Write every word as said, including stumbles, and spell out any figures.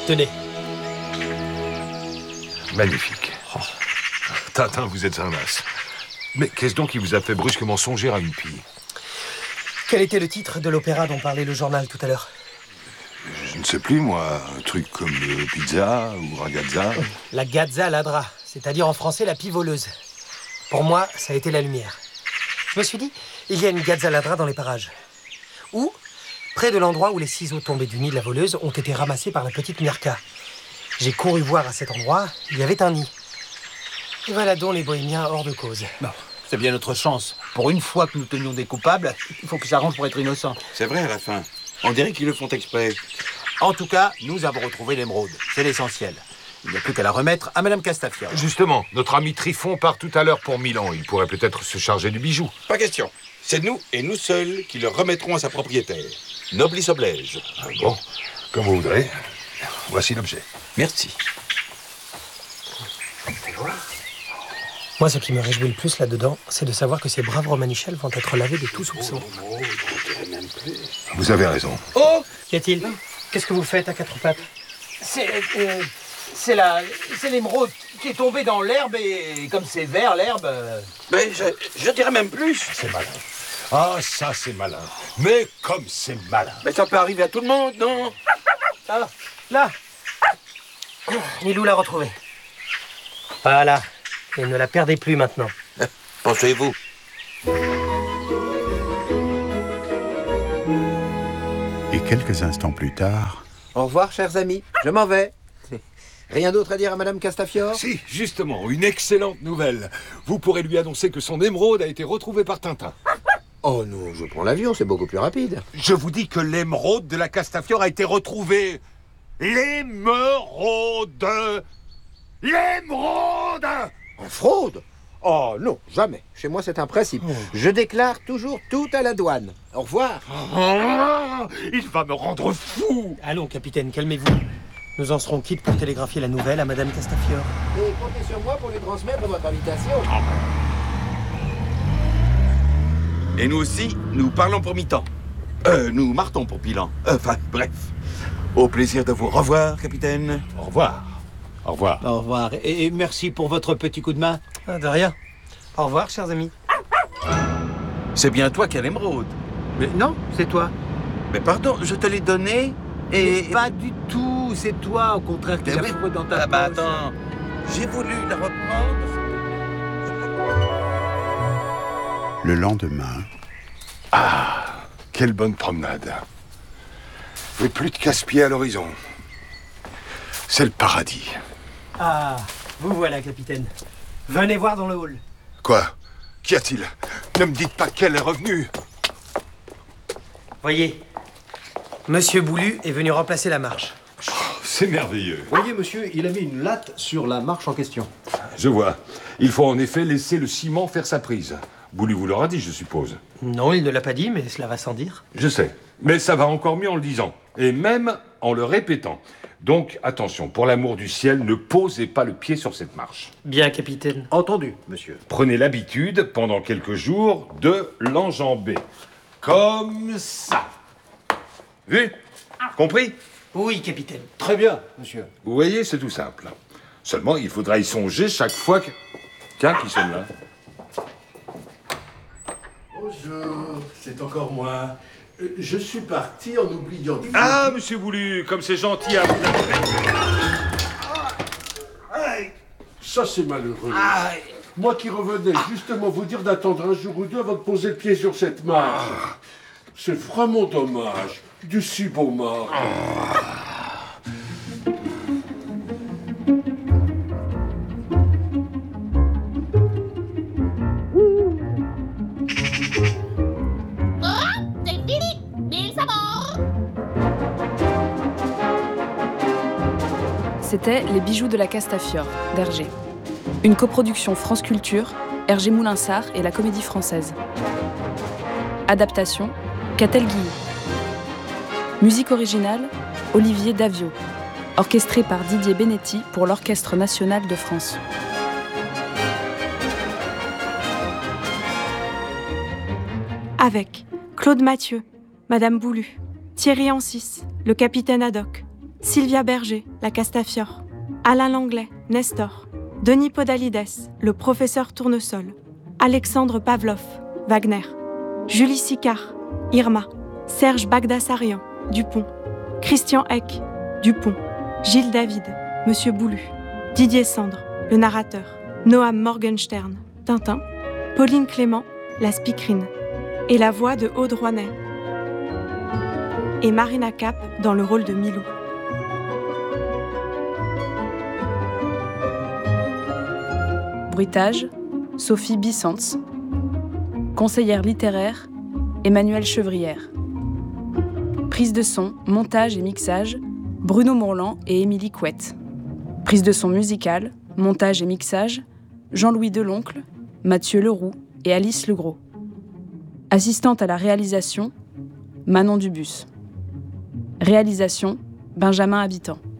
Tenez. Magnifique. Oh. Tintin, vous êtes un as. Mais qu'est-ce donc qui vous a fait brusquement songer à une pie? Quel était le titre de l'opéra dont parlait le journal tout à l'heure? Je ne sais plus, moi. Un truc comme le pizza ou ragazza. La gazza ladra, c'est-à-dire en français la pie voleuse. Pour moi, ça a été la lumière. Je me suis dit, il y a une gazza ladra dans les parages. Ou, près de l'endroit où les ciseaux tombés du nid de la voleuse ont été ramassés par la petite Mirka. J'ai couru voir à cet endroit, il y avait un nid. Et voilà donc les bohémiens hors de cause. Bon, c'est bien notre chance. Pour une fois que nous tenions des coupables, il faut qu'ils s'arrangent pour être innocents. C'est vrai à la fin. On dirait qu'ils le font exprès. En tout cas, nous avons retrouvé l'émeraude. C'est l'essentiel. Il n'y a plus qu'à la remettre à Madame Castafiore. Justement, notre ami Trifon part tout à l'heure pour Milan. Il pourrait peut-être se charger du bijou. Pas question. C'est nous et nous seuls qui le remettrons à sa propriétaire. Noblis oblige. Bon, comme vous voudrez. Voici l'objet. Merci. Moi, ce qui me réjouit le plus là-dedans, c'est de savoir que ces braves Romanichels vont être lavés de tout soupçon. Vous avez raison. Oh! Qu'y a-t-il? Qu'est-ce que vous faites à quatre pattes? C'est... Euh, c'est la... C'est l'émeraude qui est tombée dans l'herbe et comme c'est vert, l'herbe... Euh... Mais je, je dirais même plus. C'est malin. Ah, ça, c'est malin. Mais comme c'est malin. Mais ça peut arriver à tout le monde, non? Ah, là! Milou l'a retrouvée. Voilà. Et ne la perdez plus maintenant. Pensez-vous. Et quelques instants plus tard... Au revoir, chers amis. Je m'en vais. Rien d'autre à dire à Madame Castafiore? Si, justement, une excellente nouvelle. Vous pourrez lui annoncer que son émeraude a été retrouvée par Tintin. Oh non, je prends l'avion, c'est beaucoup plus rapide. Je vous dis que l'émeraude de la Castafiore a été retrouvée. L'émeraude! L'émeraude! En fraude? Oh non, jamais. Chez moi, c'est un principe. Oh. Je déclare toujours tout à la douane. Au revoir. Oh, il va me rendre fou. Allons, capitaine, calmez-vous. Nous en serons quittes pour télégraphier la nouvelle à Madame Castafiore. Et comptez sur moi pour lui transmettre votre invitation. Et nous aussi, nous parlons pour mi-temps. Euh, nous martons pour bilan. Enfin, bref. Au plaisir de vous revoir, capitaine. Au revoir. Au revoir. Au revoir. Et merci pour votre petit coup de main. Ah, de rien. Au revoir, chers amis. C'est bien toi qui as l'émeraude. Mais non, c'est toi. Mais pardon, je te l'ai donné et... Mais pas du tout, c'est toi, au contraire, qui l'as oui. trouvé dans ta ah, bah poche. attends, j'ai voulu la reprendre. Le lendemain... Ah, quelle bonne promenade. Et plus de casse-pieds à l'horizon. C'est le paradis. Ah, vous voilà, capitaine. Venez voir dans le hall. Quoi? Qu'y a-t-il? Ne me dites pas qu'elle est revenue. Voyez, Monsieur Boulu est venu remplacer la marche. Oh, c'est merveilleux. Voyez, monsieur, il a mis une latte sur la marche en question. Je vois. Il faut en effet laisser le ciment faire sa prise. Boulu vous l'aura dit, je suppose. Non, il ne l'a pas dit, mais cela va sans dire. Je sais. Mais ça va encore mieux en le disant. Et même en le répétant. Donc, attention, pour l'amour du ciel, ne posez pas le pied sur cette marche. Bien, capitaine. Entendu, monsieur. Prenez l'habitude, pendant quelques jours, de l'enjamber. Comme ça. Vu? Compris? Oui, capitaine. Très bien, monsieur. Vous voyez, c'est tout simple. Seulement, il faudra y songer chaque fois que... Tiens, qui sonne là? Bonjour, c'est encore moi. Euh, je suis parti en oubliant... Ah, monsieur Boulu, comme c'est gentil à vous... Ça, c'est malheureux. Aïe. Moi qui revenais justement vous dire d'attendre un jour ou deux avant de poser le pied sur cette marche. Ah. C'est vraiment dommage. Du si beau marbre. Ah. C'était Les bijoux de la Castafiore, d'Hergé. Une coproduction France Culture, Hergé Moulinsart et la Comédie Française. Adaptation, Catel Guillou. Musique originale, Olivier Davio. Orchestré par Didier Benetti pour l'Orchestre National de France. Avec Claude Mathieu, Madame Boulu, Thierry Ancis, le capitaine Haddock, Sylvia Berger, la Castafiore, Alain Langlais, Nestor, Denis Podalides, le professeur Tournesol, Alexandre Pavlov, Wagner, Julie Sicard, Irma, Serge Bagdasarian, Dupont, Christian Eck, Dupont, Gilles David, Monsieur Boulu, Didier Sandre, le narrateur, Noam Morgenstern, Tintin, Pauline Clément, la Spicrine, et la voix de Aude Rouanet, et Marina Kapp dans le rôle de Milou. Bruitage, Sophie Bissantz. Conseillère littéraire, Emmanuelle Chevrière. Prise de son, montage et mixage, Bruno Mourlan et Émilie Couette. Prise de son musicale, montage et mixage, Jean-Louis Deloncle, Mathieu Leroux et Alice Legros. Assistante à la réalisation, Manon Dubus. Réalisation, Benjamin Habitant.